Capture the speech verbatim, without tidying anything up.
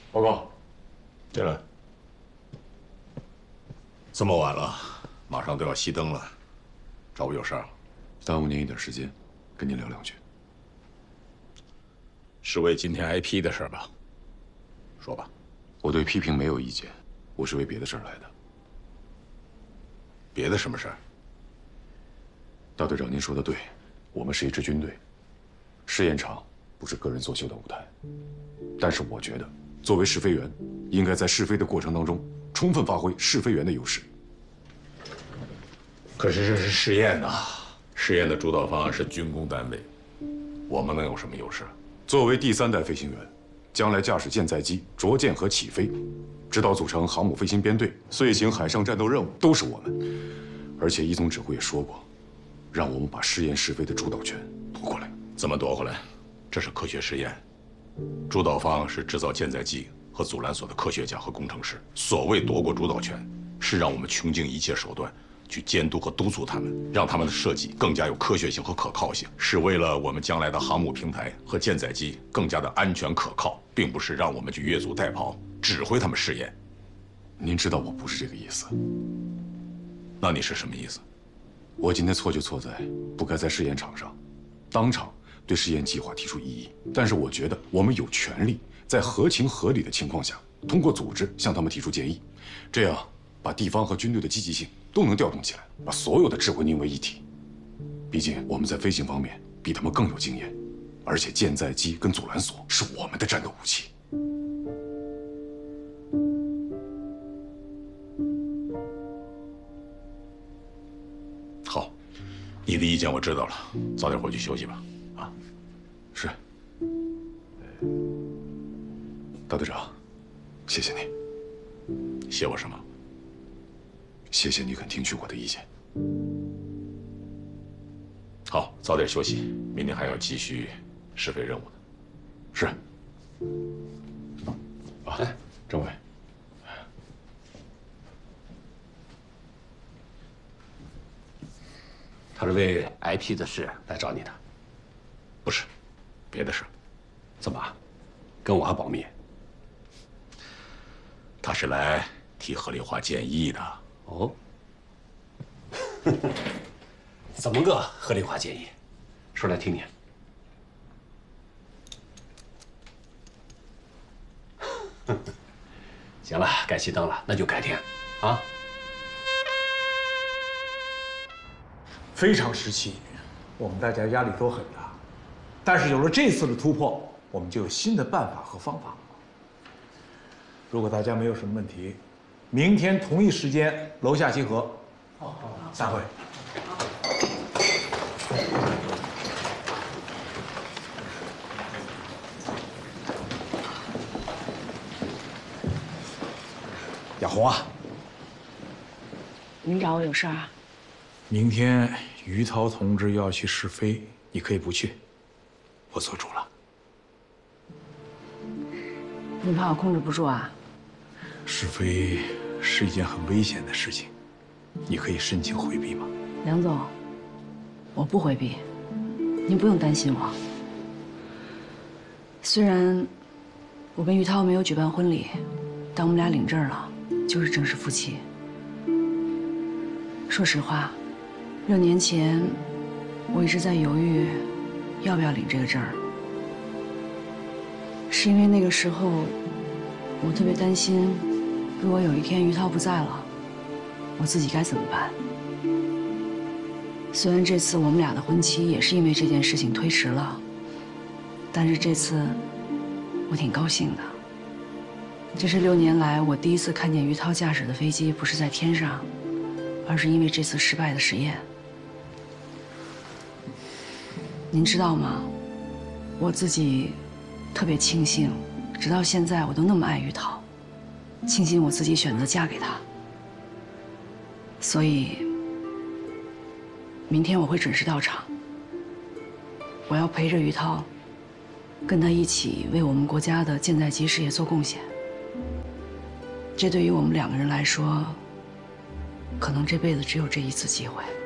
报告， 进来。这么晚了，马上都要熄灯了，找我有事儿？ 耽误您一点时间，跟您聊两句。 是为今天 I P 的事吧？说吧。 我对批评没有意见，我是为别的事儿来的。 别的什么事儿？ 大队长，您说的对，我们是一支军队，试验场不是个人作秀的舞台。但是我觉得，作为试飞员，应该在试飞的过程当中，充分发挥试飞员的优势。 可是这是试验呐，试验的主导方是军工单位，我们能有什么优势？ 作为第三代飞行员，将来驾驶舰载机着舰和起飞，直到组成航母飞行编队，遂行海上战斗任务，都是我们。而且一总指挥也说过，让我们把试验试飞的主导权夺过来。 怎么夺回来？这是科学实验，主导方是制造舰载机和阻拦索的科学家和工程师。所谓夺过主导权，是让我们穷尽一切手段去监督和督促他们，让他们的设计更加有科学性和可靠性，是为了我们将来的航母平台和舰载机更加的安全可靠，并不是让我们去越俎代庖，指挥他们试验。 您知道我不是这个意思。 那你是什么意思？ 我今天错就错在不该在试验场上，当场对试验计划提出异议。但是我觉得我们有权利在合情合理的情况下，通过组织向他们提出建议，这样把地方和军队的积极性都能调动起来，把所有的智慧凝为一体。毕竟我们在飞行方面比他们更有经验，而且舰载机跟阻拦索是我们的战斗武器。 好，你的意见我知道了，早点回去休息吧。啊， 是。大队长，谢谢你。 谢我什么？ 谢谢你肯听取我的意见。 好，早点休息，明天还要继续试飞任务呢。 是。啊，哎，政委， 他是为 I P 的事来找你的， 不是，别的事。 怎么，跟我还保密？ 他是来提合理化建议的。 哦，怎么个合理化建议？说来听听。行了，该熄灯了，那就改天，啊。 非常时期，我们大家压力都很大，但是有了这次的突破，我们就有新的办法和方法。如果大家没有什么问题，明天同一时间楼下集合。好，好，散会。亚红啊， 您找我有事啊？ 明天于涛同志要去试飞，你可以不去，我做主了。 你怕我控制不住啊？ 试飞是一件很危险的事情，你可以申请回避吗？ 梁总，我不回避，您不用担心我。虽然我跟于涛没有举办婚礼，但我们俩领证了，就是正式夫妻。说实话，六年前我一直在犹豫要不要领这个证儿，是因为那个时候我特别担心，如果有一天于涛不在了，我自己该怎么办？虽然这次我们俩的婚期也是因为这件事情推迟了，但是这次我挺高兴的。这是六年来我第一次看见于涛驾驶的飞机不是在天上，而是因为这次失败的实验。您知道吗？我自己特别庆幸，直到现在我都那么爱于涛，庆幸我自己选择嫁给他。所以，明天我会准时到场。我要陪着于涛，跟他一起为我们国家的舰载机事业做贡献。这对于我们两个人来说，可能这辈子只有这一次机会。